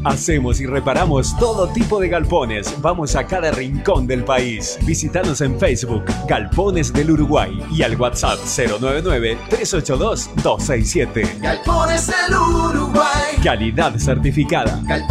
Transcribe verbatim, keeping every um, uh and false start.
Hacemos y reparamos todo tipo de galpones. Vamos a cada rincón del país. Visítanos en Facebook, Galpones del Uruguay, y al WhatsApp cero nueve nueve, tres ocho dos, dos seis siete. Galpones del Uruguay. Calidad certificada.